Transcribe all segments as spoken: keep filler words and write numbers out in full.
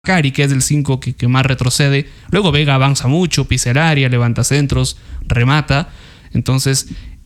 Macari, que es el cinco que, que más retrocede. Luego Vega avanza mucho, pisa el área, levanta centros, remata. Entonces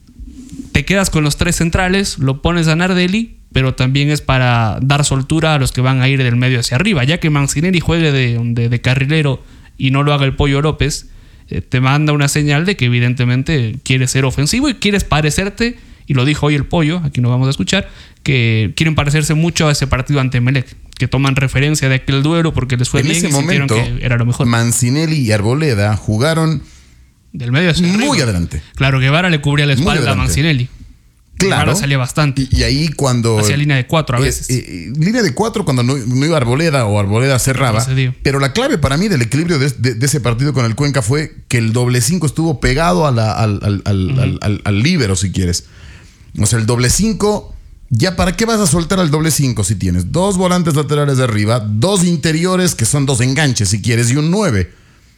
te quedas con los tres centrales, lo pones a Nardelli, pero también es para dar soltura a los que van a ir del medio hacia arriba. Ya que Mancinelli juegue de, de, de carrilero y no lo haga el Pollo López, eh, te manda una señal de que evidentemente quieres ser ofensivo y quieres parecerte, y lo dijo hoy el Pollo, aquí nos vamos a escuchar, que quieren parecerse mucho a ese partido ante Emelec, que toman referencia de aquel duelo porque les fue en bien ese y sintieron momento, que era lo mejor. Mancinelli y Arboleda jugaron del medio hacia muy arriba. Adelante. Claro, Guevara le cubría la espalda a Mancinelli. Claro. Guevara salía bastante. Y, y ahí cuando... Hacía línea de cuatro a veces. Eh, eh, línea de cuatro cuando no, no iba Arboleda o Arboleda cerraba. Retrocedió. Pero la clave para mí del equilibrio de, de, de ese partido con el Cuenca fue que el doble cinco estuvo pegado a la, al, al, al, uh-huh. al, al, al líbero, si quieres. O sea, el doble cinco... ¿Ya para qué vas a soltar al doble cinco si tienes dos volantes laterales de arriba, dos interiores que son dos enganches si quieres y un nueve?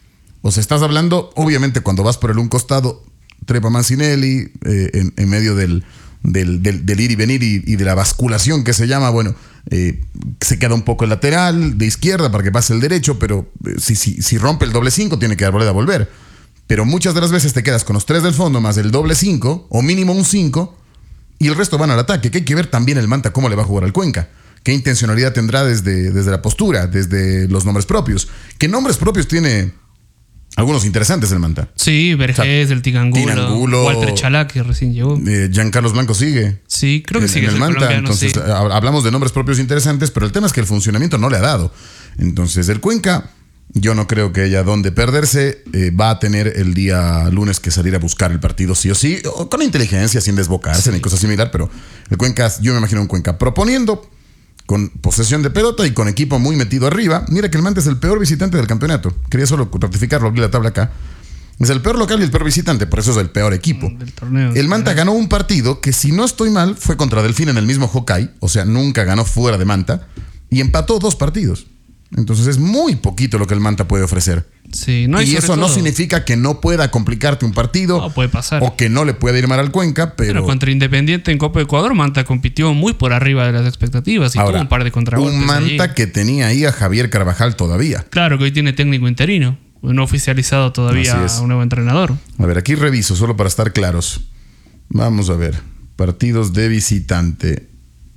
O sea, estás hablando, obviamente cuando vas por el un costado, trepa Mancinelli eh, en, en medio del, del, del, del ir y venir y, y de la basculación que se llama, bueno, eh, se queda un poco el lateral de izquierda para que pase el derecho, pero eh, si, si, si rompe el doble cinco tiene que Arboleda volver. Pero muchas de las veces te quedas con los tres del fondo más el doble cinco o mínimo un cinco. Y el resto van al ataque, que hay que ver también el Manta cómo le va a jugar al Cuenca. Qué intencionalidad tendrá desde, desde la postura, desde los nombres propios. ¿Qué nombres propios tiene algunos interesantes el Manta? Sí, Vergés, o sea, el Tigangulo, Tigangulo, Walter Chalá, que recién llegó. Eh, Giancarlos Blanco sigue. Sí, creo que en, sigue. En el Manta, entonces sí. Hablamos de nombres propios interesantes, pero el tema es que el funcionamiento no le ha dado. Entonces el Cuenca... Yo no creo que haya dónde perderse. Eh, va a tener el día lunes que salir a buscar el partido sí o sí, o con inteligencia, sin desbocarse sí. ni cosas similar. Pero el Cuenca, yo me imagino un Cuenca proponiendo, con posesión de pelota y con equipo muy metido arriba. Mira que el Manta es el peor visitante del campeonato. Quería solo ratificarlo, abrí la tabla acá. Es el peor local y el peor visitante, por eso es el peor equipo. Del torneo, el Manta ganó un partido que, si no estoy mal, fue contra Delfín en el mismo Hokkaido. O sea, nunca ganó fuera de Manta. Y empató dos partidos. Entonces es muy poquito lo que el Manta puede ofrecer. Sí, no, y y eso todo, no significa que no pueda complicarte un partido. No, puede pasar. O que no le pueda ir mal al Cuenca, pero... Pero contra Independiente en Copa de Ecuador, Manta compitió muy por arriba de las expectativas y Ahora, tuvo un par de contragolpes. Un Manta allí. que tenía ahí a Javier Carvajal todavía. Claro, que hoy tiene técnico interino. No oficializado todavía a un nuevo entrenador. A ver, aquí reviso, solo para estar claros. Vamos a ver. Partidos de visitante.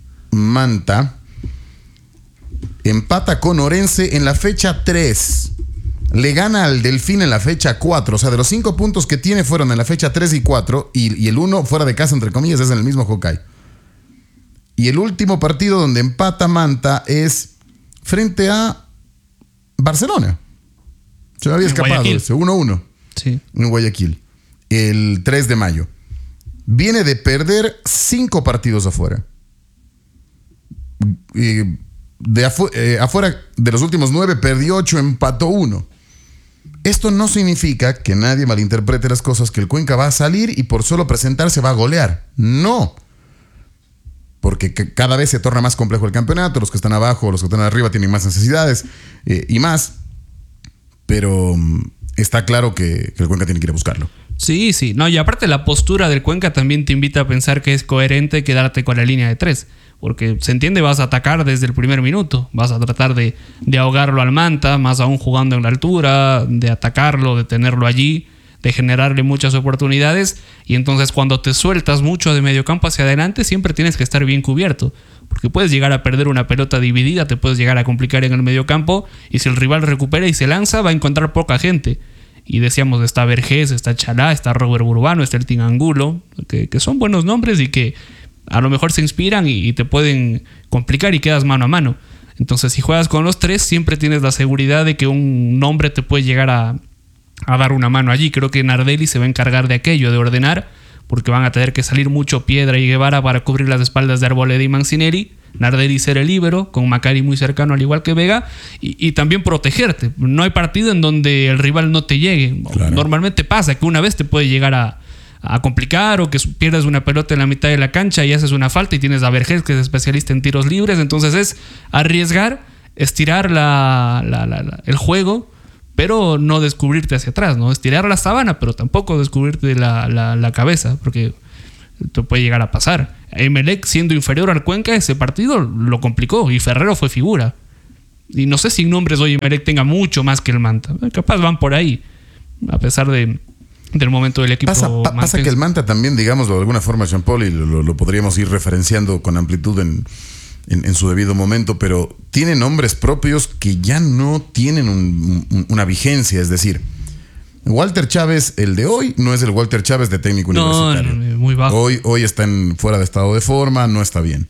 Manta... empata con Orense en la fecha tres. Le gana al Delfín en la fecha cuatro. O sea, de los cinco puntos que tiene fueron en la fecha tres y cuatro. Y, y el uno fuera de casa, entre comillas, es en el mismo Hokkaido. Y el último partido donde empata Manta es frente a Barcelona. Se me había en escapado Guayaquil. ese uno uno. Sí. En Guayaquil. El tres de mayo. Viene de perder cinco partidos afuera. Y... De afu- eh, afuera de los últimos nueve, perdió ocho, empató uno. Esto no significa que nadie malinterprete las cosas, que el Cuenca va a salir y por solo presentarse va a golear. No. Porque c- cada vez se torna más complejo el campeonato. Los que están abajo, los que están arriba tienen más necesidades eh, y más. Pero um, está claro que, que el Cuenca tiene que ir a buscarlo. Sí, sí. No, y aparte la postura del Cuenca también te invita a pensar que es coherente quedarte con la línea de tres. Porque se entiende, vas a atacar desde el primer minuto. Vas a tratar de, de ahogarlo al Manta, más aún jugando en la altura, de atacarlo, de tenerlo allí, de generarle muchas oportunidades. Y entonces cuando te sueltas mucho de medio campo hacia adelante, siempre tienes que estar bien cubierto. Porque puedes llegar a perder una pelota dividida, te puedes llegar a complicar en el medio campo. Y si el rival recupera y se lanza, va a encontrar poca gente. Y decíamos, está Vergés, está Chalá, está Robert Burbano, está el Tigangulo, que, que son buenos nombres y que a lo mejor se inspiran y, y te pueden complicar y quedas mano a mano. Entonces, si juegas con los tres, siempre tienes la seguridad de que un nombre te puede llegar a, a dar una mano allí. Creo que Nardelli se va a encargar de aquello, de ordenar, porque van a tener que salir mucho Piedra y Guevara para cubrir las espaldas de Arboleda y Mancinelli. Nardelli ser el líbero, con Macari muy cercano al igual que Vega, y, y también protegerte. No hay partido en donde el rival no te llegue. Claro. Normalmente pasa que una vez te puede llegar a a complicar, o que pierdas una pelota en la mitad de la cancha y haces una falta y tienes a Vergés, que es especialista en tiros libres. Entonces es arriesgar, estirar la, la, la, la, el juego, pero no descubrirte hacia atrás, ¿no? Estirar la sábana, pero tampoco descubrirte la, la, la cabeza, porque te puede llegar a pasar. Emelec, siendo inferior al Cuenca, ese partido lo complicó y Ferrero fue figura. Y no sé si en nombres hoy Emelec tenga mucho más que el Manta. Capaz van por ahí, a pesar de, del momento del equipo. Pasa, pa, pasa que el Manta también, digámoslo de alguna forma, Jean-Paul, y lo, lo podríamos ir referenciando con amplitud en, en, en su debido momento, pero tiene nombres propios que ya no tienen un, un, una vigencia. Es decir, Walter Chávez, el de hoy, no es el Walter Chávez de técnico no, universitario. No, muy bajo. Hoy, hoy está en, fuera de estado de forma, no está bien.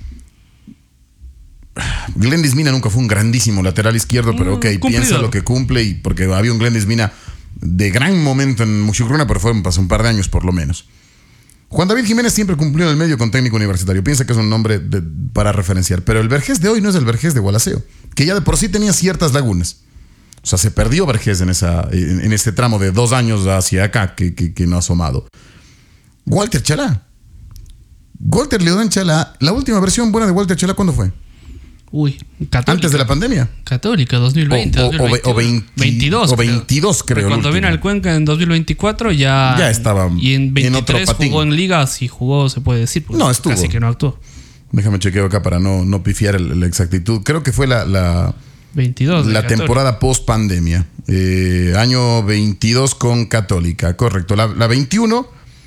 Glendis Mina nunca fue un grandísimo lateral izquierdo, pero ok, Cumplido. Piensa lo que cumple, y porque había un Glendis Mina de gran momento en Muchugruna, pero fue hace un par de años por lo menos. Juan David Jiménez siempre cumplió en el medio con técnico universitario. Piensa que es un nombre de, para referenciar, pero el Vergés de hoy no es el Vergés de Gualaceo, que ya de por sí tenía ciertas lagunas. O sea, se perdió Vergés en, esa, en, en este tramo de dos años hacia acá que, que, que no ha asomado. Walter Chalá. Walter Leodán Chalá, la última versión buena de Walter Chalá, ¿cuándo fue? Uy, Católica. Antes de la pandemia. Católica, dos mil veinte. O, o, o, o veintidós. O veintidós, creo. creo cuando vino al Cuenca en dos mil veinticuatro ya. Ya estaba. Y en veintitrés en otro patín. Jugó en ligas y jugó, se puede decir. No, estuvo. Casi que no actuó. Déjame chequeo acá para no, no pifiar el, la exactitud. Creo que fue la, la, veintidós la temporada post pandemia. Eh, año veintidós con Católica, correcto. La, la veintiuno,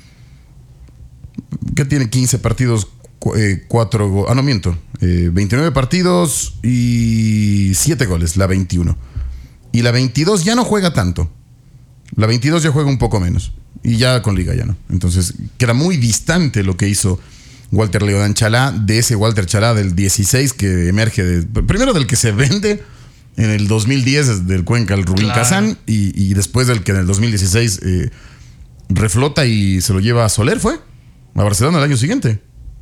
que tiene quince partidos, cuatro goles. Ah, no miento. Eh, veintinueve partidos y siete goles, la veintiuno. Y la veintidós ya no juega tanto. La veintidós ya juega un poco menos. Y ya con Liga ya no. Entonces queda muy distante lo que hizo Walter Leodán Chalá de ese Walter Chalá del dieciséis que emerge de, primero del que se vende en el dos mil diez del Cuenca al Rubín Claro. Kazán, y, y después del que en el dos mil dieciséis eh, reflota y se lo lleva a Soler, ¿fue? A Barcelona el año siguiente.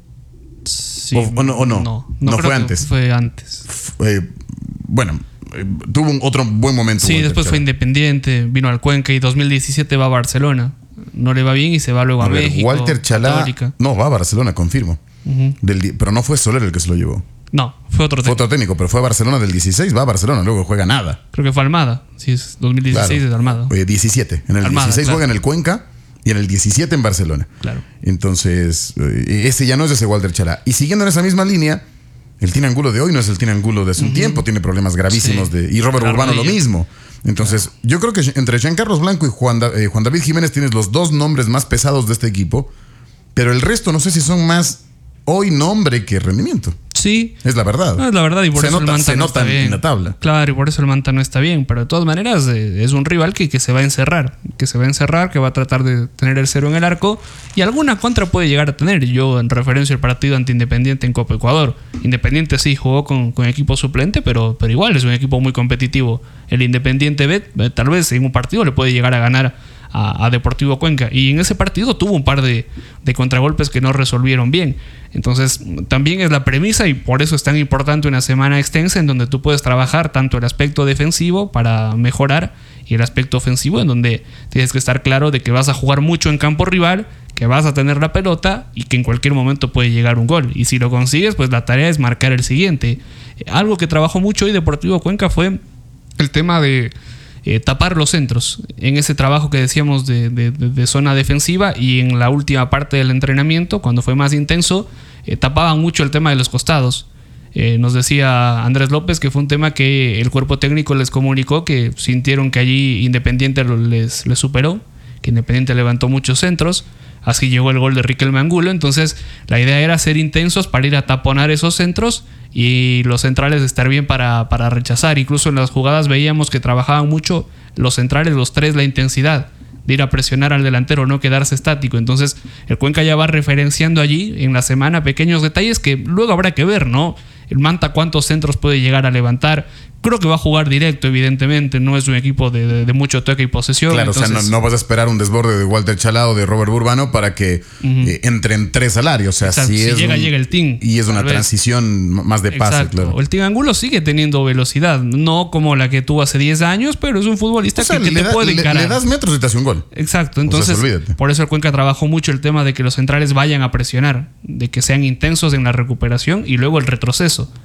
Sí, O, o no, o no. No, No creo fue que antes. Fue antes. Eh, bueno, eh, tuvo un otro buen momento. Sí, Walter después Chalá. fue Independiente, vino al Cuenca y dos mil diecisiete va a Barcelona. No le va bien y se va luego a, A ver, México. Walter Chalá. Católica. No, va a Barcelona, confirmo. Uh-huh. Del, pero no fue Soler el que se lo llevó. No, fue otro Fue técnico. otro técnico, pero fue a Barcelona del dieciséis, va a Barcelona, luego juega nada. Creo que fue Almada. Sí, es dos mil dieciséis Claro. es Almada. Eh, diecisiete. En el Almada, dieciséis claro. juega en el Cuenca y en el diecisiete en Barcelona. Claro. Entonces, eh, ese ya no es ese Walter Chalá. Y siguiendo en esa misma línea, el Tina Angulo de hoy no es el Tina Angulo de hace un Uh-huh. tiempo, tiene problemas gravísimos Sí. de. Y Robert La Urbano lo rodilla. mismo. Entonces, claro. Yo creo que entre Giancarlos Blanco y Juan, Da- eh, Juan David Jiménez tienes los dos nombres más pesados de este equipo, pero el resto no sé si son más hoy nombre que rendimiento. Sí. Es la verdad. No, es la verdad, y por se eso nota, el Manta se no nota está bien. en la tabla. Claro, y por eso el Manta no está bien. Pero de todas maneras, eh, es un rival que, que se va a encerrar. Que se va a encerrar, que va a tratar de tener el cero en el arco. Y alguna contra puede llegar a tener. Yo, en referencia al partido ante Independiente en Copa Ecuador. Independiente sí jugó con, con equipo suplente, pero, pero igual es un equipo muy competitivo. El Independiente B, eh, tal vez en un partido le puede llegar a ganar a, a Deportivo Cuenca. Y en ese partido tuvo un par de, de contragolpes que no resolvieron bien. Entonces, también es la premisa y por eso es tan importante una semana extensa en donde tú puedes trabajar tanto el aspecto defensivo para mejorar y el aspecto ofensivo en donde tienes que estar claro de que vas a jugar mucho en campo rival, que vas a tener la pelota y que en cualquier momento puede llegar un gol. Y si lo consigues, pues la tarea es marcar el siguiente. Algo que trabajó mucho hoy Deportivo Cuenca fue el tema de Eh, tapar los centros en ese trabajo que decíamos de, de, de zona defensiva, y en la última parte del entrenamiento, cuando fue más intenso, eh, tapaban mucho el tema de los costados. Eh, nos decía Andrés López que fue un tema que el cuerpo técnico les comunicó, que sintieron que allí Independiente les, les superó, que Independiente levantó muchos centros. Así llegó el gol de Riquelme Angulo. Entonces la idea era ser intensos para ir a taponar esos centros y los centrales estar bien para, para rechazar. Incluso en las jugadas veíamos que trabajaban mucho los centrales, los tres, la intensidad de ir a presionar al delantero, no quedarse estático. Entonces el Cuenca ya va referenciando allí en la semana pequeños detalles que luego habrá que ver, ¿no? El Manta cuántos centros puede llegar a levantar. Creo que va a jugar directo, evidentemente. No es un equipo de, de, de mucho toque y posesión. Claro, entonces, o sea, no, no vas a esperar un desborde de Walter Chalá o de Robert Urbano para que uh-huh. eh, entren tres al área. O sea, Exacto. si, si es llega, un, llega el team. Y es una vez. transición más de pase, Exacto. claro. El Team Angulo sigue teniendo velocidad. No como la que tuvo hace diez años, pero es un futbolista o sea, que, que te da, puede le, encarar. Le das metros y te hace un gol. Exacto. Entonces, o sea, por eso el Cuenca trabajó mucho el tema de que los centrales vayan a presionar, de que sean intensos en la recuperación y luego el retroceso.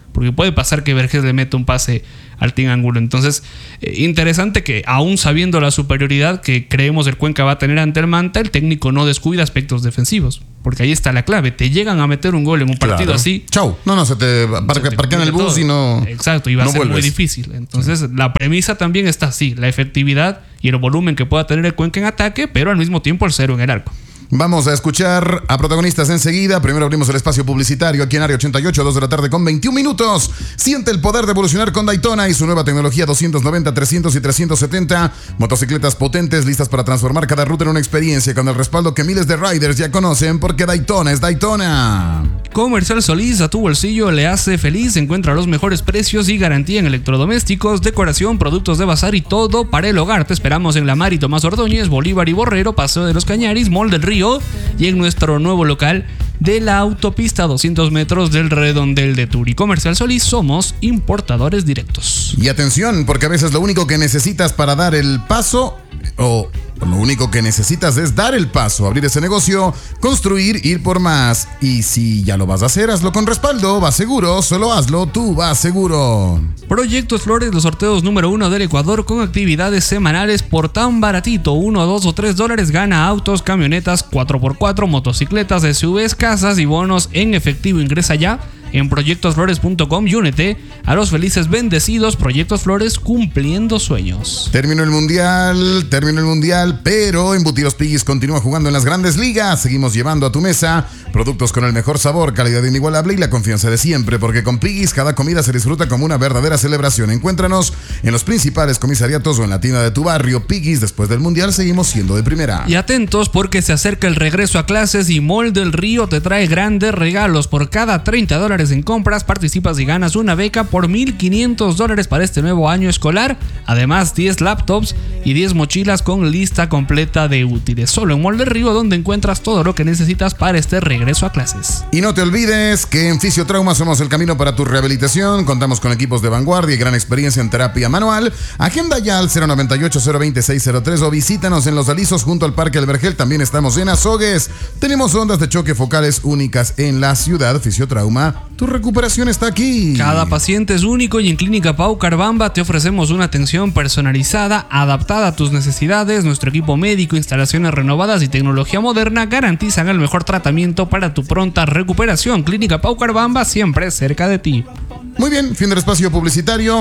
porque puede pasar que Vergés le meta un pase al Team Angulo. Entonces, eh, interesante que aún sabiendo la superioridad que creemos el Cuenca va a tener ante el Manta, el técnico no descuida aspectos defensivos, porque ahí está la clave. Te llegan a meter un gol en un partido claro. así. Chau. No, no, se te parquea parque en el bus todo. Y no. Exacto, y va no a ser vuelves. muy difícil. Entonces, sí. La premisa también está así: la efectividad y el volumen que pueda tener el Cuenca en ataque, pero al mismo tiempo el cero en el arco. Vamos a escuchar a protagonistas enseguida. Primero abrimos el espacio publicitario aquí en Área ochenta y ocho, dos de la tarde con veintiún minutos. Siente el poder de evolucionar con Daytona y su nueva tecnología doscientos noventa, trescientos y trescientos setenta. Motocicletas potentes listas para transformar cada ruta en una experiencia con el respaldo que miles de riders ya conocen, porque Daytona es Daytona. Comercial Solís, a tu bolsillo le hace feliz. Encuentra los mejores precios y garantía en electrodomésticos, decoración, productos de bazar y todo para el hogar. Te esperamos en La Mar y Tomás Ordóñez, Bolívar y Borrero, Paseo de los Cañaris, Mall del Río y en nuestro nuevo local de la autopista a doscientos metros del Redondel de Turi. Comercial Solís, somos importadores directos. Y atención, porque a veces lo único que necesitas para dar el paso, o lo único que necesitas es dar el paso, abrir ese negocio, construir, ir por más. Y si ya lo vas a hacer, hazlo con respaldo, vas seguro, solo hazlo, tú vas seguro. Proyectos Flores, los sorteos número uno del Ecuador con actividades semanales por tan baratito, uno, dos o tres dólares, gana autos, camionetas, cuatro por cuatro, motocicletas, S U Vs, casas y bonos en efectivo. Ingresa ya en proyectos flores punto com y únete a los felices bendecidos. Proyectos Flores, cumpliendo sueños. Terminó el mundial, terminó el mundial, pero Embutidos Piggy's continúa jugando en las grandes ligas. Seguimos llevando a tu mesa productos con el mejor sabor, calidad inigualable y la confianza de siempre, porque con Piggy's cada comida se disfruta como una verdadera celebración. Encuéntranos en los principales comisariatos o en la tienda de tu barrio. Piggy's, después del mundial seguimos siendo de primera. Y atentos, porque se acerca el regreso a clases y Mall del Río te trae grandes regalos. Por cada treinta dólares en compras participas y ganas una beca por mil quinientos dólares para este nuevo año escolar. Además, diez laptops y diez mochilas con lista completa de útiles. Solo en Mall del Río, donde encuentras todo lo que necesitas para este regreso a clases. Y no te olvides que en Fisiotrauma somos el camino para tu rehabilitación. Contamos con equipos de vanguardia y gran experiencia en terapia manual. Agenda ya al cero noventa y ocho, cero veinte, seiscientos tres o visítanos en Los Alisos junto al Parque El Vergel. También estamos en Azogues. Tenemos ondas de choque focales únicas en la ciudad. Fisiotrauma, tu recuperación está aquí. Cada paciente es único y en Clínica Pau Carbamba te ofrecemos una atención personalizada, adaptada a tus necesidades. Nuestro equipo médico, instalaciones renovadas y tecnología moderna garantizan el mejor tratamiento para tu pronta recuperación. Clínica Pau Carbamba, siempre cerca de ti. Muy bien, fin del espacio publicitario.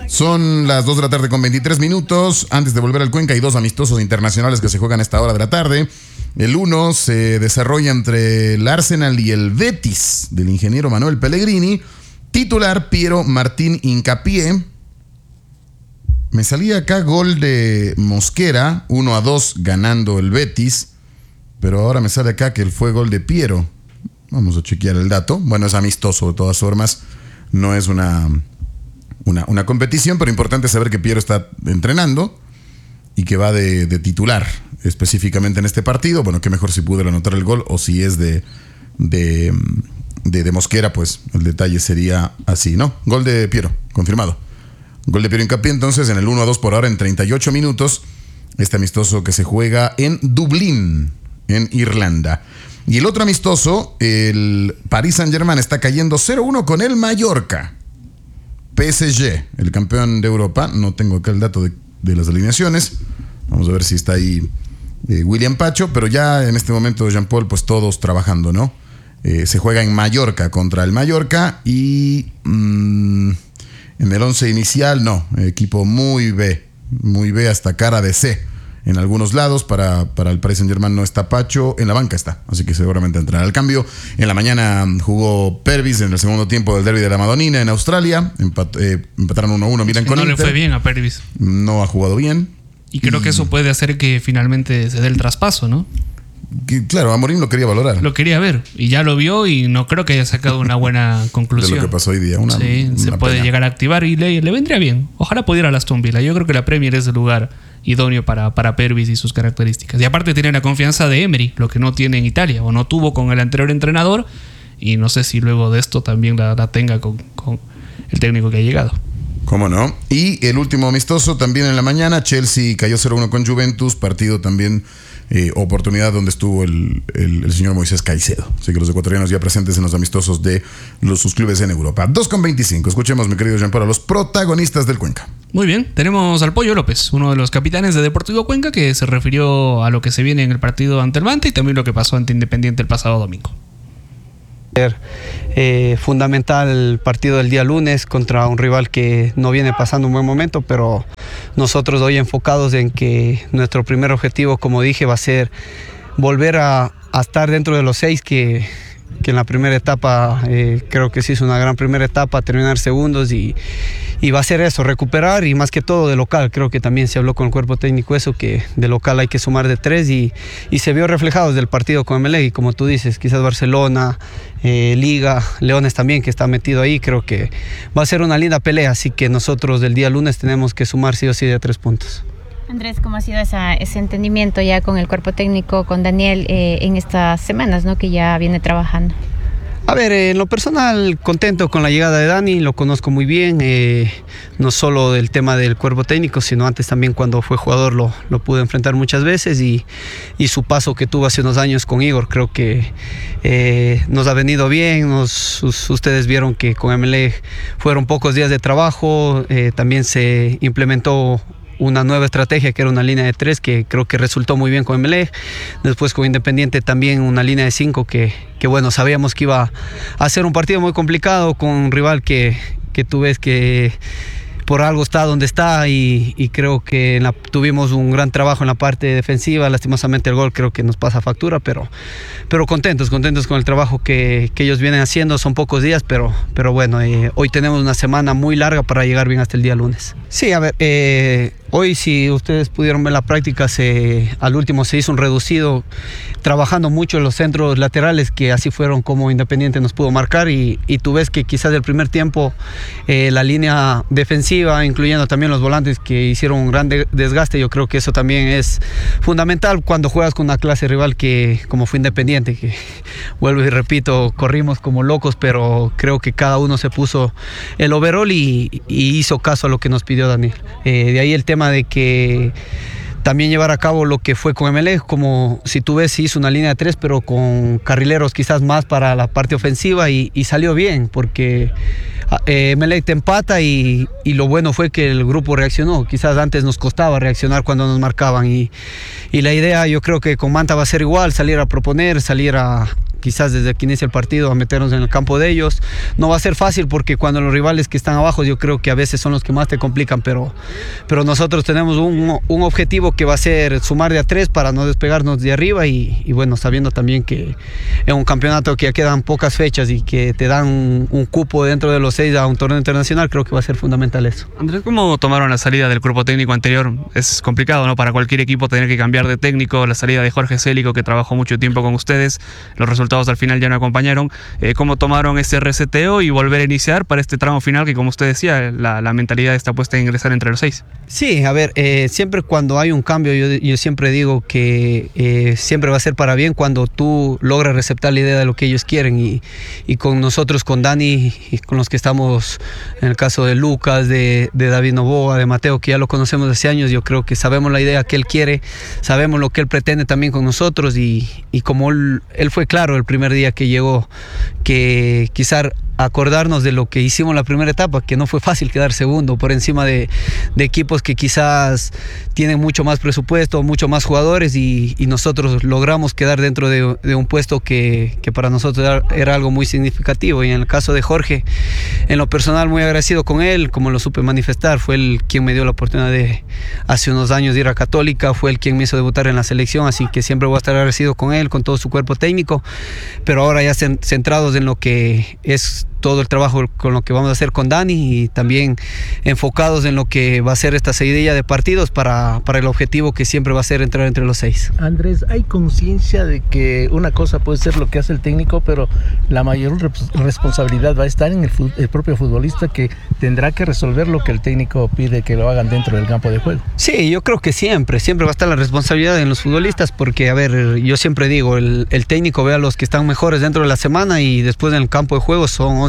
Son las dos de la tarde con veintitrés minutos. Antes de volver al Cuenca, hay dos amistosos internacionales que se juegan a esta hora de la tarde. El uno se desarrolla entre el Arsenal y el Betis del ingeniero Manuel Pellegrini. Titular Piero Martín Hincapié. Me salía acá gol de Mosquera, uno a dos ganando el Betis. Pero ahora me sale acá que fue gol de Piero. Vamos a chequear el dato. Bueno, es amistoso de todas formas. No es una, una, una competición, pero importante saber que Piero está entrenando y que va de, de titular específicamente en este partido. Bueno, qué mejor si pudo anotar el gol, o si es de, de, de, de Mosquera, pues el detalle sería así, ¿no? Gol de Piero, confirmado. Gol de Piero Hincapié, entonces, en el uno a dos por ahora en treinta y ocho minutos. Este amistoso que se juega en Dublín, en Irlanda. Y el otro amistoso, el Paris Saint-Germain está cayendo cero uno con el Mallorca. P S G, el campeón de Europa. No tengo acá el dato de, de las alineaciones. Vamos a ver si está ahí eh, William Pacho. Pero ya en este momento, Jean-Paul, pues todos trabajando, ¿no? Eh, se juega en Mallorca contra el Mallorca. Y mmm, en el once inicial, no. Equipo muy B. Muy B hasta cara de C. En algunos lados, para, para el Paris Saint-Germain no está Pacho, en la banca está, así que seguramente entrará al cambio. En la mañana jugó Pervis en el segundo tiempo del derbi de la Madonina en Australia, Empat, eh, empataron uno a uno, miran con No Inter. le fue bien a Pervis. No ha jugado bien. Y creo y... que eso puede hacer que finalmente se dé el traspaso, ¿no? Que, claro, Amorim lo quería valorar. Lo quería ver, y ya lo vio y no creo que haya sacado una buena conclusión. De lo que pasó hoy día. Una, sí, una se puede pena. llegar a activar y le, le vendría bien. Ojalá pudiera a la Aston Villa. Yo creo que la Premier es el lugar idóneo para, para Pervis y sus características. Y aparte tiene la confianza de Emery, lo que no tiene en Italia, o no tuvo con el anterior entrenador, y no sé si luego de esto también la, la tenga con, con el técnico que ha llegado. ¿Cómo no? Y el último amistoso también en la mañana, Chelsea cayó cero uno con Juventus, partido también, eh, oportunidad donde estuvo el, el, el señor Moisés Caicedo. Así que los ecuatorianos ya presentes en los amistosos de los, sus clubes en Europa. dos con veinticinco, escuchemos, mi querido Jean-Paul, a los protagonistas del Cuenca. Muy bien, tenemos al Pollo López, uno de los capitanes de Deportivo Cuenca, que se refirió a lo que se viene en el partido ante el Manta y también lo que pasó ante Independiente el pasado domingo. Eh, fundamental el partido del día lunes contra un rival que no viene pasando un buen momento, pero nosotros hoy enfocados en que nuestro primer objetivo, como dije, va a ser volver a, a estar dentro de los seis que, que en la primera etapa eh, creo que se hizo una gran primera etapa, terminar segundos y, y va a ser eso, recuperar y más que todo de local. Creo que también se habló con el cuerpo técnico eso, que de local hay que sumar de tres y, y se vio reflejado desde el partido con Emelec y como tú dices, quizás Barcelona, eh, Liga, Leones también que está metido ahí, creo que va a ser una linda pelea, así que nosotros del día lunes tenemos que sumar sí o sí de tres puntos. Andrés, ¿cómo ha sido esa, ese entendimiento ya con el cuerpo técnico, con Daniel eh, en estas semanas, ¿no? Que ya viene trabajando? A ver, eh, en lo personal, contento con la llegada de Dani, lo conozco muy bien, eh, no solo del tema del cuerpo técnico, sino antes también cuando fue jugador lo, lo pude enfrentar muchas veces y, y su paso que tuvo hace unos años con Igor, creo que eh, nos ha venido bien, nos, ustedes vieron que con Emelec fueron pocos días de trabajo, eh, también se implementó una nueva estrategia que era una línea de tres que creo que resultó muy bien con Emelec, después con Independiente también una línea de cinco que, que bueno, sabíamos que iba a ser un partido muy complicado con un rival que, que tú ves que por algo está donde está y, y creo que en la, tuvimos un gran trabajo en la parte defensiva, lastimosamente el gol creo que nos pasa factura, pero, pero contentos, contentos con el trabajo que, que ellos vienen haciendo, son pocos días, pero, pero bueno, eh, hoy tenemos una semana muy larga para llegar bien hasta el día lunes. Sí, a ver, eh, hoy si ustedes pudieron ver la práctica, se, al último se hizo un reducido, trabajando mucho en los centros laterales, que así fueron como Independiente nos pudo marcar y, y tú ves que quizás el primer tiempo eh, la línea defensiva, incluyendo también los volantes que hicieron un gran de, desgaste, yo creo que eso también es fundamental cuando juegas con una clase rival que como fue Independiente, que vuelvo y repito, corrimos como locos, pero creo que cada uno se puso el overall y, y hizo caso a lo que nos pidió Daniel. Eh, de ahí el tema de que también llevar a cabo lo que fue con Emelec, como si tú ves, hizo una línea de tres, pero con carrileros quizás más para la parte ofensiva y, y salió bien, porque eh, Emelec te empata y, y lo bueno fue que el grupo reaccionó. Quizás antes nos costaba reaccionar cuando nos marcaban y, y la idea yo creo que con Manta va a ser igual, salir a proponer, salir a quizás desde que inicia el partido a meternos en el campo de ellos. No va a ser fácil porque cuando los rivales que están abajo yo creo que a veces son los que más te complican, pero, pero nosotros tenemos un, un objetivo que va a ser sumar de a tres para no despegarnos de arriba y, y bueno, sabiendo también que es un campeonato que ya quedan pocas fechas y que te dan un, un cupo dentro de los seis a un torneo internacional, creo que va a ser fundamental eso. Andrés, ¿cómo tomaron la salida del cuerpo técnico anterior? Es complicado, ¿no? Para cualquier equipo tener que cambiar de técnico, la salida de Jorge Célico, que trabajó mucho tiempo con ustedes, los resultados al final ya no acompañaron. Eh, ¿Cómo tomaron ese reseteo y volver a iniciar para este tramo final que, como usted decía, la, la mentalidad está puesta en ingresar entre los seis? Sí, a ver, eh, siempre cuando hay un cambio, yo, yo siempre digo que eh, siempre va a ser para bien cuando tú logras receptar la idea de lo que ellos quieren y, y con nosotros, con Dani y con los que estamos, en el caso de Lucas, de, de David Novoa, de Mateo, que ya lo conocemos hace años, yo creo que sabemos la idea que él quiere, sabemos lo que él pretende también con nosotros y, y como él, él fue claro el primer día que llegó, que quizás acordarnos de lo que hicimos en la primera etapa, que no fue fácil quedar segundo por encima de, de equipos que quizás tienen mucho más presupuesto, mucho más jugadores y, y nosotros logramos quedar dentro de, de un puesto que, que para nosotros era, era algo muy significativo. Y en el caso de Jorge, en lo personal muy agradecido con él, como lo supe manifestar, fue él quien me dio la oportunidad de hace unos años de ir a Católica, fue él quien me hizo debutar en la selección, así que siempre voy a estar agradecido con él, con todo su cuerpo técnico, pero ahora ya centrados en lo que es todo el trabajo con lo que vamos a hacer con Dani y también enfocados en lo que va a ser esta seguidilla de partidos para, para el objetivo que siempre va a ser entrar entre los seis. Andrés, ¿hay conciencia de que una cosa puede ser lo que hace el técnico, pero la mayor responsabilidad va a estar en el, el propio futbolista, que tendrá que resolver lo que el técnico pide que lo hagan dentro del campo de juego? Sí, yo creo que siempre, siempre va a estar la responsabilidad en los futbolistas, porque, a ver, yo siempre digo, el, el técnico ve a los que están mejores dentro de la semana y después en el campo de juego son once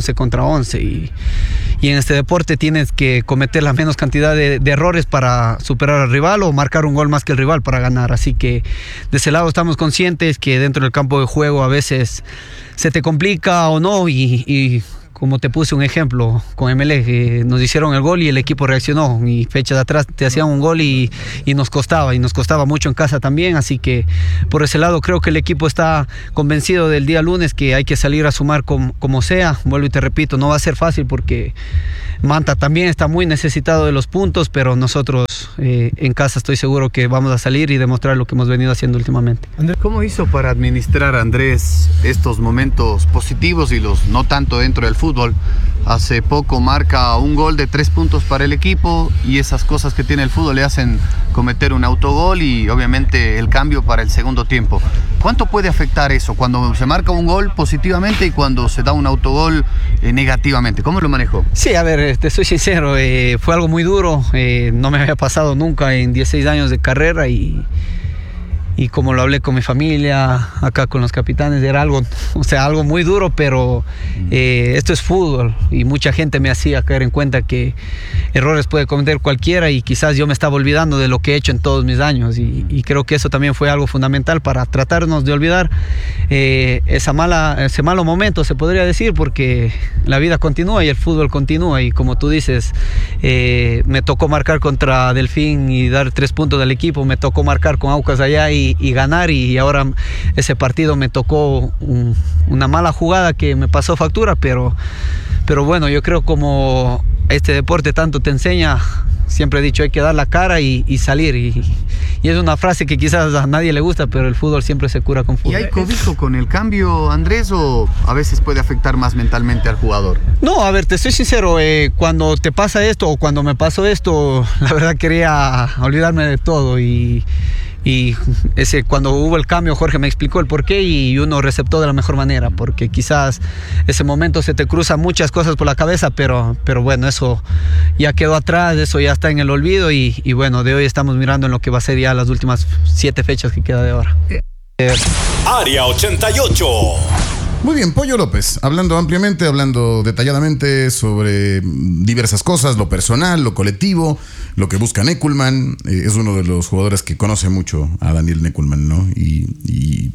once contra once y, y en este deporte tienes que cometer la menos cantidad de, de errores para superar al rival o marcar un gol más que el rival para ganar. Así que de ese lado estamos conscientes que dentro del campo de juego a veces se te complica o no y, y como te puse un ejemplo con Emelec, eh, nos hicieron el gol y el equipo reaccionó y fechas atrás te hacían un gol y, y nos costaba y nos costaba mucho en casa también, así que por ese lado creo que el equipo está convencido del día lunes que hay que salir a sumar com, como sea. Vuelvo y te repito, no va a ser fácil porque Manta también está muy necesitado de los puntos, pero nosotros eh, en casa estoy seguro que vamos a salir y demostrar lo que hemos venido haciendo últimamente. Andrés, ¿cómo hizo para administrar, Andrés, estos momentos positivos y los no tanto dentro del fútbol? Fútbol. Hace poco marca un gol de tres puntos para el equipo y esas cosas que tiene el fútbol le hacen cometer un autogol y obviamente el cambio para el segundo tiempo. ¿Cuánto puede afectar eso cuando se marca un gol positivamente y cuando se da un autogol eh, negativamente? ¿Cómo lo manejó? Sí, a ver, te soy sincero, eh, fue algo muy duro, eh, no me había pasado nunca en dieciséis años de carrera y... y como lo hablé con mi familia, acá con los capitanes, era algo, o sea, algo muy duro, pero eh, esto es fútbol y mucha gente me hacía caer en cuenta que errores puede cometer cualquiera y quizás yo me estaba olvidando de lo que he hecho en todos mis años y, y creo que eso también fue algo fundamental para tratarnos de olvidar eh, esa mala, ese malo momento, se podría decir, porque la vida continúa y el fútbol continúa y como tú dices, eh, me tocó marcar contra Delfín y dar tres puntos del equipo, me tocó marcar con Aucas allá y Y, y ganar y ahora ese partido me tocó un, una mala jugada que me pasó factura, pero, pero bueno, yo creo como este deporte tanto te enseña, siempre he dicho hay que dar la cara y, y salir y, y es una frase que quizás a nadie le gusta, pero el fútbol siempre se cura con fútbol. ¿Y hay cobijo con el cambio, Andrés, o a veces puede afectar más mentalmente al jugador? No, a ver, te soy sincero, eh, cuando te pasa esto o cuando me pasó esto, la verdad quería olvidarme de todo y Y ese, cuando hubo el cambio, Jorge me explicó el porqué y uno receptó de la mejor manera, porque quizás ese momento se te cruzan muchas cosas por la cabeza, pero, pero bueno, eso ya quedó atrás, eso ya está en el olvido y, y bueno, de hoy estamos mirando en lo que va a ser ya las últimas siete fechas que queda de ahora. Eh, Área ochenta y ocho. Muy bien, Pollo López, hablando ampliamente, hablando detalladamente sobre diversas cosas, lo personal, lo colectivo, lo que busca Neckelmann. Eh, es uno de los jugadores que conoce mucho a Daniel Neckelmann, ¿no? Y, y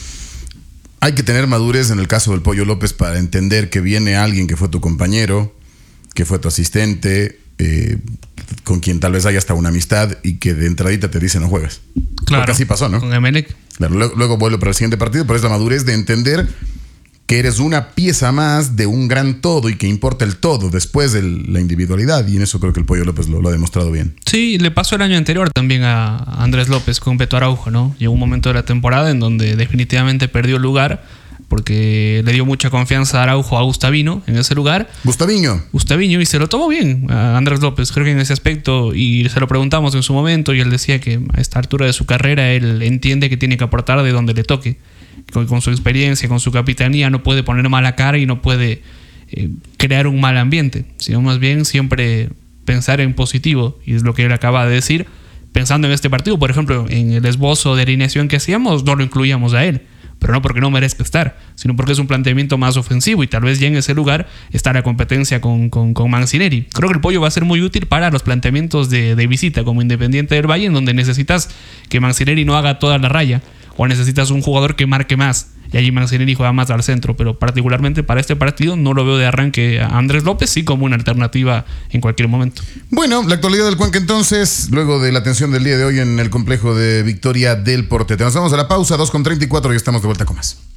hay que tener madurez en el caso del Pollo López para entender que viene alguien que fue tu compañero, que fue tu asistente, eh, con quien tal vez haya hasta una amistad y que de entradita te dice no juegas. Claro. Porque así pasó, ¿no? Con Emelec. Claro, luego, luego vuelve para el siguiente partido, pero es la madurez de entender que eres una pieza más de un gran todo y que importa el todo después de la individualidad, y en eso creo que el Pollo López lo, lo ha demostrado bien. Sí, le pasó el año anterior también a Andrés López con Beto Araujo, ¿no? Llegó un momento de la temporada en donde definitivamente perdió el lugar porque le dio mucha confianza a Araujo a Gustavino en ese lugar. Gustaviño. Gustaviño, y se lo tomó bien a Andrés López, creo que en ese aspecto, y se lo preguntamos en su momento y él decía que a esta altura de su carrera él entiende que tiene que aportar de donde le toque. Con, con su experiencia, con su capitanía, no puede poner mala cara y no puede eh, crear un mal ambiente, sino más bien siempre pensar en positivo, y es lo que él acaba de decir. Pensando en este partido, por ejemplo, en el esbozo de alineación que hacíamos, no lo incluíamos a él, pero no porque no merezca estar, sino porque es un planteamiento más ofensivo y tal vez ya en ese lugar está la competencia con, con, con Mancinelli. Creo que el Pollo va a ser muy útil para los planteamientos de, de visita como Independiente del Valle, en donde necesitas que Mancinelli no haga toda la raya, o necesitas un jugador que marque más, y allí Mancinelli juega más al centro, pero particularmente para este partido no lo veo de arranque a Andrés López, sí como una alternativa en cualquier momento. Bueno, la actualidad del Cuenca entonces, luego de la atención del día de hoy en el complejo de Victoria del Portete. Nos vamos a la pausa, dos con treinta y cuatro, y estamos de vuelta con más.